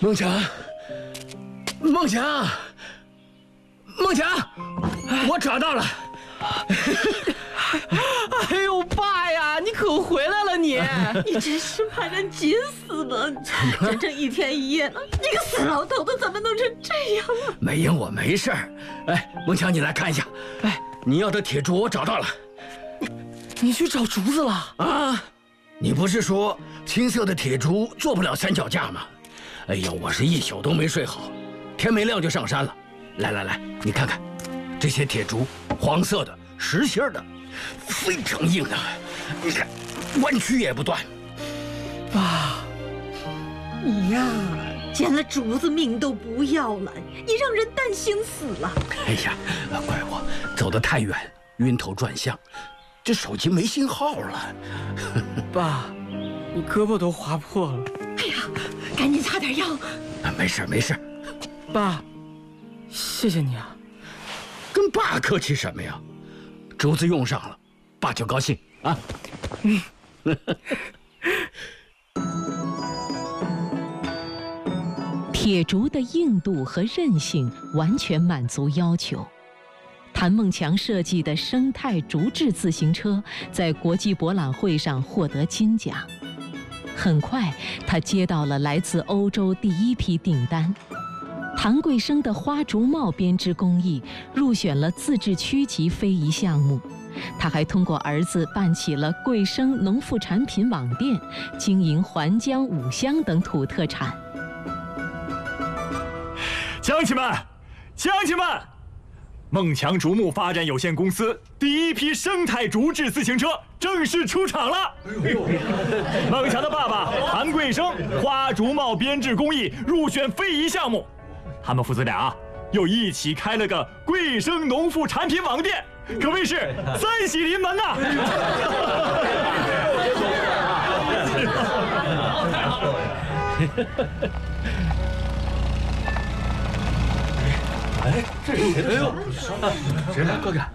梦强，梦强，梦强，我找到了。 哎呦，爸呀，你可回来了你！ 你真是把人急死了，整整1天1夜了，你个死老头子怎么弄成这样了？ 没影，我没事儿。哎，梦强，你来看一下。哎，你要的铁柱我找到了。 你去找竹子了啊？你不是说青色的铁竹做不了三脚架吗？哎呀，我是一宿都没睡好，天没亮就上山了。来，你看看，这些铁竹，黄色的，实心的，非常硬啊！你看，弯曲也不断。 爸， 你呀，捡了竹子命都不要了，你让人担心死了。 哎呀，怪我走得太远，晕头转向，这手机没信号了。 爸，你胳膊都划破了。 哎呀，赶紧擦点药。 没事。 爸，谢谢你啊。 跟爸客气什么呀？竹子用上了，爸就高兴啊。 铁竹的硬度和韧性完全满足要求。谭梦强设计的生态竹制自行车在国际博览会上获得金奖。很快，他接到了来自欧洲第一批订单。谭贵生的花竹帽编织工艺入选了自治区级非遗项目。他还通过儿子办起了贵生农副产品网店，经营环江、五香等土特产。 乡亲们，梦强竹木发展有限公司第一批生态竹制自行车正式出厂了。梦强的爸爸谭贵生花竹帽编制工艺入选非遗项目，他们父子俩又一起开了个贵生农副产品网店，可谓是三喜临门呐！ 哎，这是谁的？哎呦，谁来？快看！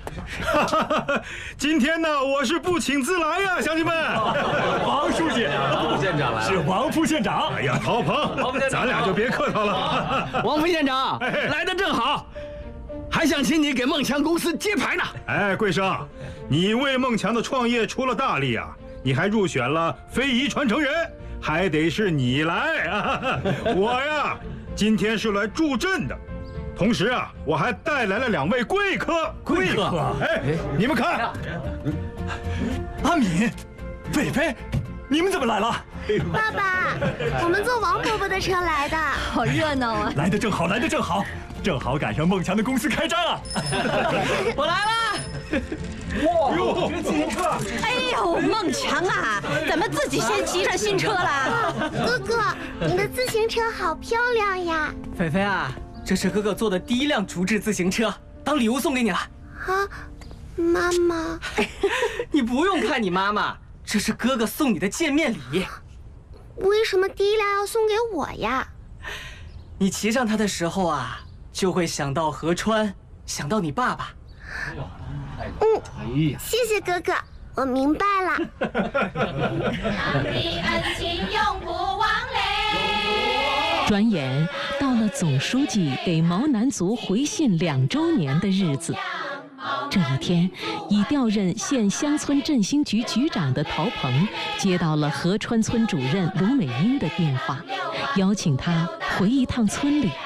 今天呢，我是不请自来呀，乡亲们。 王书记， 副县长来了， 是王副县长。 哎呀，陶鹏，咱俩就别客套了。 王副县长来得正好，还想请你给梦强公司揭牌呢。 哎，贵生，你为梦强的创业出了大力啊，你还入选了非遗传承人，还得是你来啊。我呀，今天是来助阵的。同时啊，我还带来了2位贵客。 贵客， 哎，你们看， 阿敏、菲菲，你们怎么来了？ 爸爸，我们坐王伯伯的车来的， 好热闹啊！ 来得正好，正好赶上梦强的公司开张了。 我来了。 哇，这个自行车！ 哎呦，梦强啊，怎么自己先骑上新车了？ 哥哥，你的自行车好漂亮呀！ 菲菲啊，这是哥哥做的第一辆竹制自行车，当礼物送给你了。 啊，妈妈， 你不用看你妈妈，这是哥哥送你的见面礼。 为什么第一辆要送给我呀？ 你骑上它的时候啊，就会想到河川，想到你爸爸。 谢谢哥哥，我明白了。 转眼到了总书记给毛南族回信2周年的日子。这一天，已调任县乡村振兴局局长的陶鹏接到了河川村主任卢美英的电话，邀请他回一趟村里。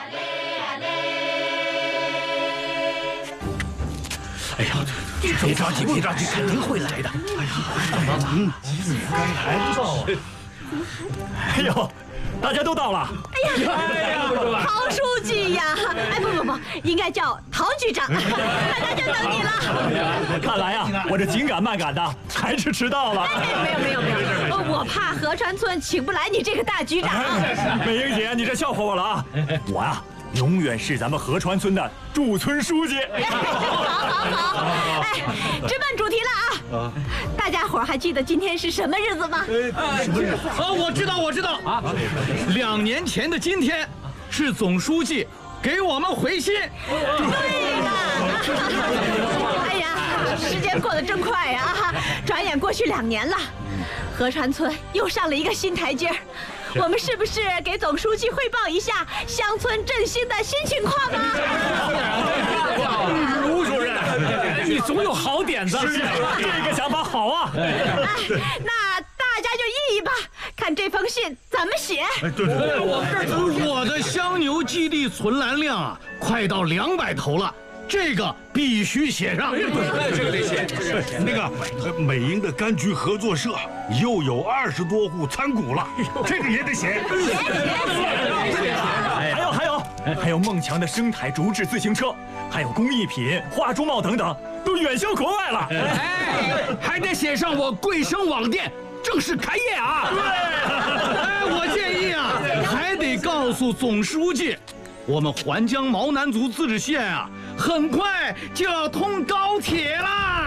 哎呀，别着急，肯定会来的。哎呀， 还不到啊！ 哎呦，大家都到了。 哎呀，陶书记呀！哎，不，应该叫陶局长。大家就等你了。 看来呀，我这紧赶慢赶的，还是迟到了。 没有，我怕河川村请不来你这个大局长。 美英姐，你这笑话我了啊！我呀，永远是咱们河川村的驻村书记。 好。哎，直奔主题了啊！大家伙还记得今天是什么日子吗？ 什么日子？ 我知道啊！2年前的今天，是总书记给我们回信。 对了。哎呀，时间过得真快呀！转眼过去2年了，河川村又上了一个新台阶。 我们是不是给总书记汇报一下乡村振兴的新情况啊？ 吴主任，你总有好点子。 是这个想法好啊！ 那大家就议议吧，看这封信怎么写。 我的香牛基地存栏量啊，快到200头了，这个必须写上。 这个得写。 那个美英的柑橘合作社又有20多户参股了，这个也得写。 还有孟强的生态竹制自行车，还有工艺品、花珠帽等等，都远销国外了。 还得写上我贵生网店正式开业啊！对，我建议啊，还得告诉总书记，我们环江毛南族自治县啊，很快就要通高铁啦。